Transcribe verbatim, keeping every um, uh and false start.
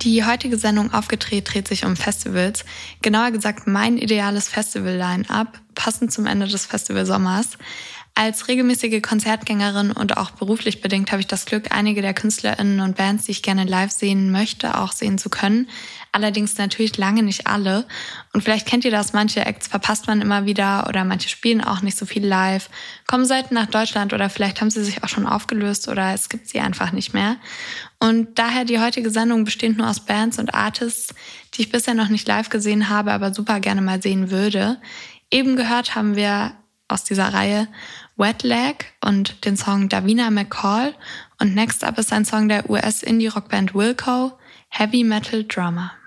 Die heutige Sendung Aufgedreht dreht sich um Festivals. Genauer gesagt mein ideales Festival-Line-Up, passend zum Ende des Festivalsommers. Als regelmäßige Konzertgängerin und auch beruflich bedingt habe ich das Glück, einige der KünstlerInnen und Bands, die ich gerne live sehen möchte, auch sehen zu können. Allerdings natürlich lange nicht alle. Und vielleicht kennt ihr das, manche Acts verpasst man immer wieder oder manche spielen auch nicht so viel live, kommen selten nach Deutschland oder vielleicht haben sie sich auch schon aufgelöst oder es gibt sie einfach nicht mehr. Und daher die heutige Sendung besteht nur aus Bands und Artists, die ich bisher noch nicht live gesehen habe, aber super gerne mal sehen würde. Eben gehört haben wir aus dieser Reihe Wet Leg und den Song Davina McCall. Und next up ist ein Song der U S-Indie-Rockband Wilco, Heavy Metal Drummer.